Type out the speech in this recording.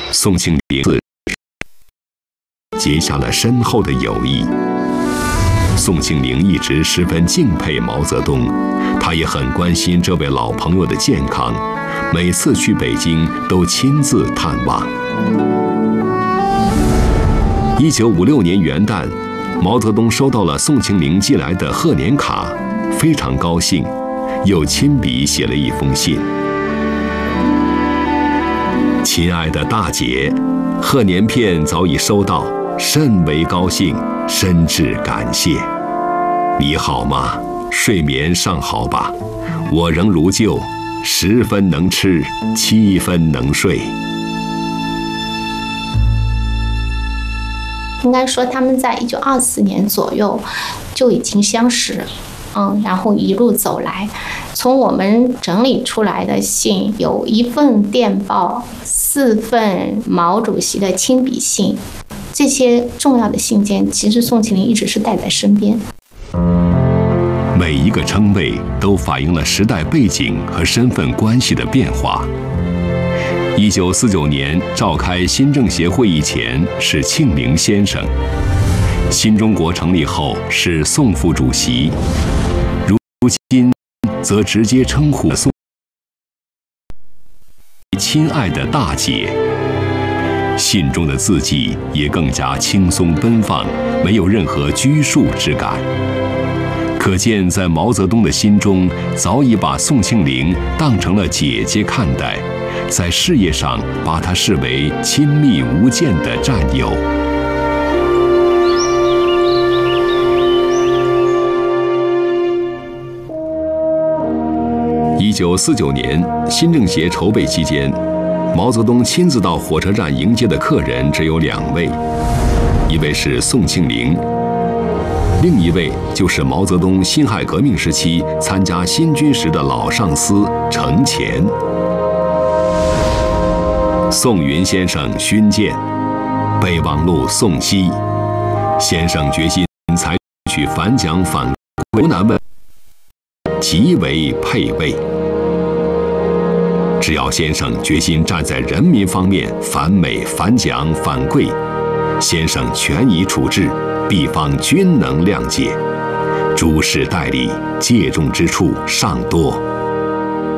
宋庆龄结下了深厚的友谊。宋庆龄一直十分敬佩毛泽东，他也很关心这位老朋友的健康，每次去北京都亲自探望。1956年元旦，毛泽东收到了宋庆龄寄来的贺年卡，非常高兴，又亲笔写了一封信：亲爱的大姐，贺年片早已收到，甚为高兴，深挚感谢。你好吗？睡眠尚好吧？我仍如旧，10分能吃，7分能睡。 应该说他们在1924年左右就已经相识，然后一路走来，从我们整理出来的信有1份电报，4份毛主席的亲笔信，这些重要的信件其实宋庆龄一直是带在身边。 每一个称谓都反映了时代背景和身份关系的变化。1949年召开新政协会议前是庆龄先生，新中国成立后是宋副主席，如今则直接称呼宋亲爱的大姐。信中的字迹也更加轻松奔放，没有任何拘束之感。可见在毛泽东的心中，早已把宋庆龄当成了姐姐看待，在事业上把她视为亲密无间的战友。1949年新政协筹备期间，毛泽东亲自到火车站迎接的客人只有2位，一位是宋庆龄，另一位就是毛泽东辛亥革命时期参加新军时的老上司程潜。宋云先生勋鉴，备忘录宋熙。先生决心采取反蒋反贵难问，极为佩慰。只要先生决心站在人民方面，反美反蒋反贵，先生全以处置，必方均能谅解。诸事代理，借重之处尚多。